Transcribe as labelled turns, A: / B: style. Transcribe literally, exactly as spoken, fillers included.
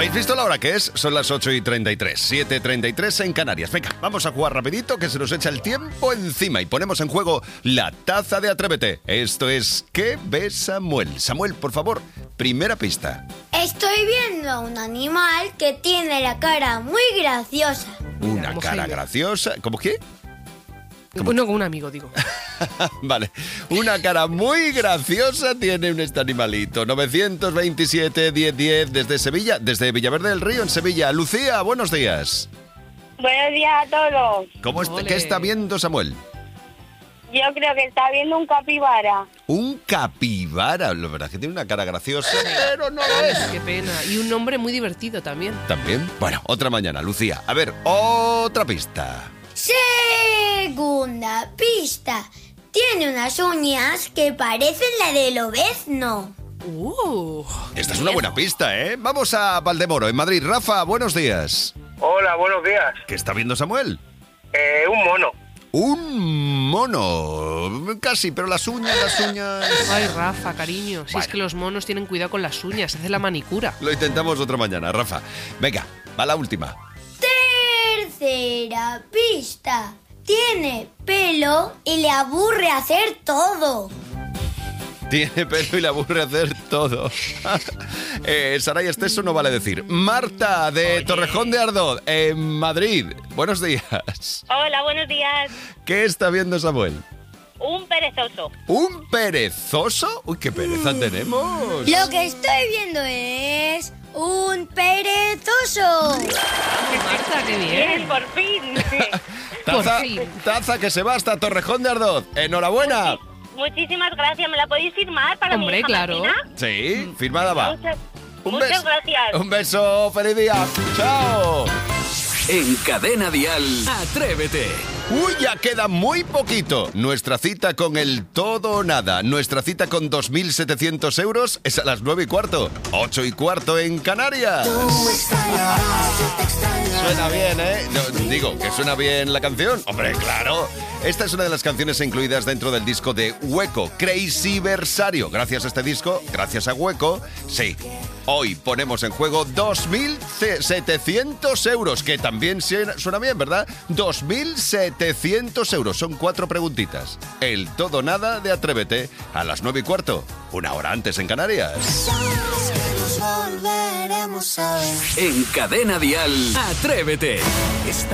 A: ¿Habéis visto la hora que es? Son las ocho y treinta y tres, siete y treinta y tres en Canarias. Venga, vamos a jugar rapidito que se nos echa el tiempo encima y ponemos en juego la taza de Atrévete. Esto es ¿Qué ve Samuel? Samuel, por favor, primera pista.
B: Estoy viendo a un animal que tiene la cara muy graciosa.
C: Mira,
A: Una
C: como
A: cara
C: Jaime.
A: graciosa. ¿Cómo qué?
C: Bueno, con un amigo, digo.
A: Vale, una cara muy graciosa tiene un este animalito. novecientos veintisiete, diez diez desde Sevilla, desde Villaverde del Río en Sevilla. Lucía, buenos días.
D: Buenos días a todos.
A: ¿Cómo está,
C: Ole.
A: ¿Qué está viendo Samuel?
D: Yo creo que está viendo un capibara.
A: Un capibara. La verdad es que tiene una cara graciosa, pero no lo es.
C: Qué pena. Y un nombre muy divertido también.
A: También. Bueno, otra mañana, Lucía. A ver, otra pista.
B: Segunda pista. Tiene unas uñas que parecen la del lobezno.
C: Uh,
A: Esta es una buena pista, ¿eh? Vamos a Valdemoro, en Madrid. Rafa, buenos días.
E: Hola, buenos días.
A: ¿Qué está viendo Samuel?
E: Eh, un mono.
A: Un mono. Casi, pero las uñas, las uñas...
C: Ay, Rafa, cariño. Si
A: Bueno.
C: es que los monos tienen cuidado con las uñas, hace la manicura.
A: Lo intentamos otra mañana, Rafa. Venga, va la última.
B: Tercera pista. Tiene pelo y le aburre hacer todo.
A: Tiene pelo y le aburre hacer todo. eh, Saray Esteso no vale decir. Marta, de Torrejón de Ardoz, en Madrid. Buenos días.
D: Hola, buenos días.
A: ¿Qué está viendo Samuel?
D: Un perezoso.
A: ¿Un perezoso? Uy, qué pereza tenemos.
B: Lo que estoy viendo es un perezoso.
C: Marta, qué
D: Bien,
C: bien.
D: por fin.
A: Taza,
C: por fin.
A: taza que se va hasta Torrejón de Ardoz. Enhorabuena.
D: Muchísimas gracias. ¿Me la podéis firmar para
C: Hombre,
D: mi hija
C: claro.
D: Martina?
A: Sí, firmada va.
D: Muchas,
A: Un
D: muchas
A: beso.
D: gracias.
A: Un beso, feliz día. Chao.
F: En Cadena Dial, Atrévete.
A: Uy, ya queda muy poquito. Nuestra cita con el todo o nada. Nuestra cita con dos mil setecientos euros es a las nueve y cuarto. ocho y cuarto en Canarias. Suena bien, ¿eh? No, digo, que suena bien la canción. Hombre, claro. Esta es una de las canciones incluidas dentro del disco de Hueco, Crazy Versario. Gracias a este disco, gracias a Hueco, sí. Hoy ponemos en juego dos mil setecientos euros, que también suena suena bien, ¿verdad? dos mil setecientos euros, son cuatro preguntitas. El todo o nada de Atrévete, a las nueve y cuarto, una hora antes en Canarias.
F: En Cadena Dial, Atrévete.